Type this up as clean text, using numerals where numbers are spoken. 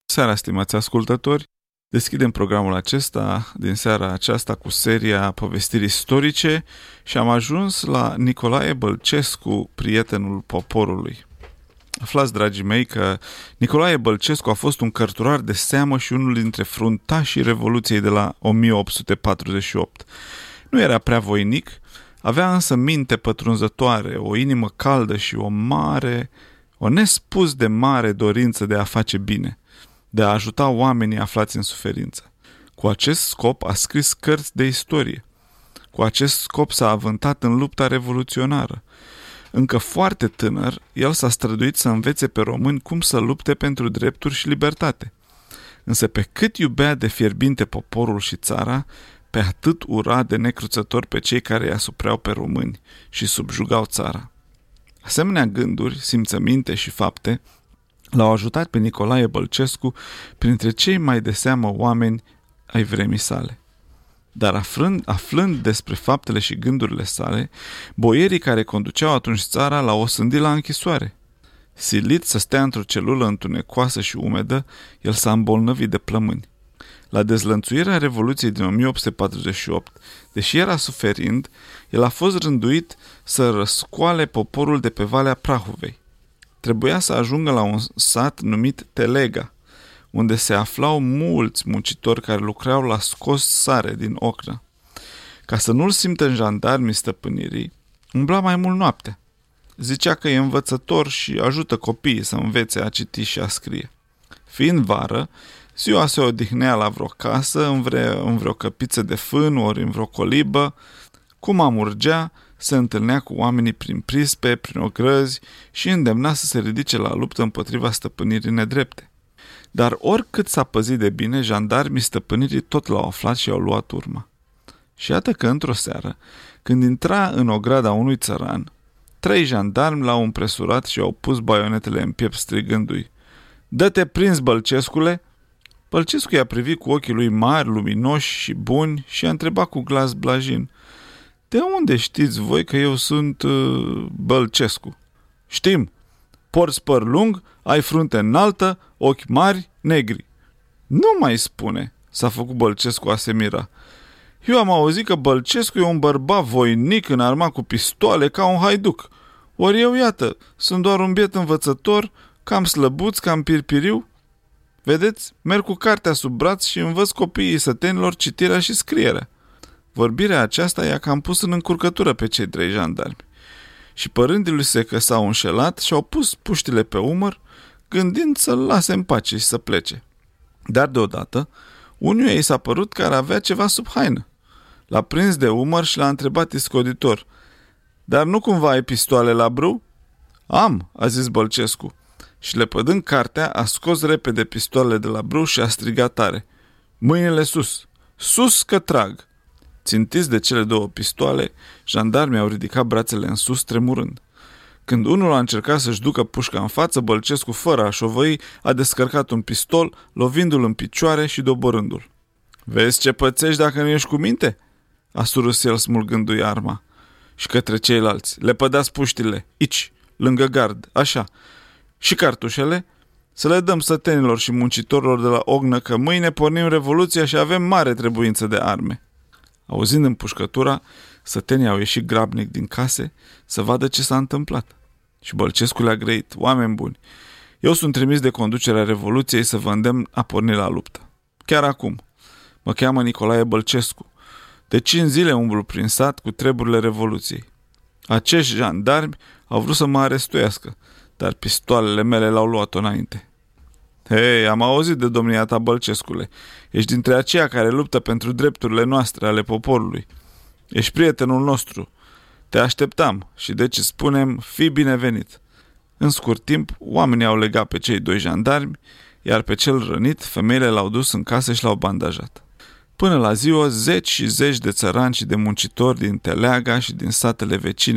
Seara, stimați ascultători, deschidem programul acesta din seara aceasta cu seria povestiri istorice și am ajuns la Nicolae Bălcescu, prietenul poporului. Aflați, dragii mei, că Nicolae Bălcescu a fost un cărturar de seamă și unul dintre fruntașii Revoluției de la 1848. Nu era prea voinic, avea însă minte pătrunzătoare, o inimă caldă și o nespus de mare dorință de a face bine, de a ajuta oamenii aflați în suferință. Cu acest scop a scris cărți de istorie. Cu acest scop s-a avântat în lupta revoluționară. Încă foarte tânăr, el s-a străduit să învețe pe români cum să lupte pentru drepturi și libertate. Însă pe cât iubea de fierbinte poporul și țara, pe atât ura de necruțător pe cei care îi asupreau pe români și subjugau țara. Asemenea gânduri, simțăminte și fapte l-au ajutat pe Nicolae Bălcescu printre cei mai de seamă oameni ai vremii sale. Dar aflând despre faptele și gândurile sale, boierii care conduceau atunci țara l-au osândit la închisoare. Silit să stea într-o celulă întunecoasă și umedă, el s-a îmbolnăvit de plămâni. La dezlănțuirea Revoluției din 1848, deși era suferind, el a fost rânduit să răscoale poporul de pe Valea Prahovei. Trebuia să ajungă la un sat numit Telega, unde se aflau mulți muncitori care lucrau la scos sare din ocnă. Ca să nu-l simtă jandarmii stăpânirii, umbla mai mult noaptea. Zicea că e învățător și ajută copiii să învețe a citi și a scrie. Fiind vară, ziua se odihnea la vreo casă, în vreo căpiță de fân, ori în vreo colibă. Cum amurgea, se întâlnea cu oamenii prin prispe, prin ogrăzi și îndemna să se ridice la luptă împotriva stăpânirii nedrepte. Dar oricât s-a păzit de bine, jandarmii stăpânirii tot l-au aflat și au luat urma. Și iată că într-o seară, când intra în ograda unui țăran, 3 jandarmi l-au împresurat și au pus baionetele în piept strigându-i: "Dă-te prins, Bălcescule!" Bălcescu i-a privit cu ochii lui mari, luminoși și buni și a întrebat cu glas blajin: "De unde știți voi că eu sunt Bălcescu?" "Știm. Porți păr lung, ai frunte înaltă, ochi mari, negri." "Nu mai spune," s-a făcut Bălcescu a se mira. "Eu am auzit că Bălcescu e un bărbat voinic înarmat cu pistoale ca un haiduc. Ori eu, iată, sunt doar un biet învățător, cam slăbuț, cam pirpiriu. Vedeți, merg cu cartea sub braț și învăț copiii sătenilor citirea și scrierea." Vorbirea aceasta i-a cam pus în încurcătură pe cei 3 jandarmi. Și părându-se că s-au înșelat, și-au pus puștile pe umăr, gândind să-l lase în pace și să plece. Dar deodată, unuia i s-a părut că ar avea ceva sub haină. L-a prins de umăr și l-a întrebat iscoditor: "Dar nu cumva ai pistoale la brâu?" "Am," a zis Bălcescu. Și lepădând cartea, a scos repede pistoalele de la brâu și a strigat tare: "Mâinile sus! Sus că trag!" Țintiți de cele 2 pistoale, jandarmii au ridicat brațele în sus, tremurând. Când unul a încercat să-și ducă pușca în față, Bălcescu, fără a șovăi, a descărcat un pistol, lovindu-l în picioare și doborându-l. "Vezi ce pățești dacă nu ești cu minte?" a surâs el, smulgându-i arma. Și către ceilalți: "Lepădați puștile, aici, lângă gard, așa. Și cartușele? Să le dăm sătenilor și muncitorilor de la ognă, că mâine pornim revoluția și avem mare trebuință de arme." Auzind împușcătura, sătenii au ieșit grabnic din case să vadă ce s-a întâmplat. Și Bălcescu le-a grăit: "Oameni buni, eu sunt trimis de conducerea Revoluției să vă îndemn a porni la luptă. Chiar acum. Mă cheamă Nicolae Bălcescu. De 5 zile umblu prin sat cu treburile Revoluției. Acești jandarmi au vrut să mă arestuiască, dar pistoalele mele l-au luat-o înainte." "Hei, am auzit de domnia ta, Bălcescule. Ești dintre aceia care luptă pentru drepturile noastre, ale poporului. Ești prietenul nostru. Te așteptam și deci spunem, fii binevenit." În scurt timp, oamenii au legat pe cei 2 jandarmi, iar pe cel rănit, femeile l-au dus în casă și l-au bandajat. Până la ziua, 10 și 10 de țărani și de muncitori din Teleaga și din satele vecine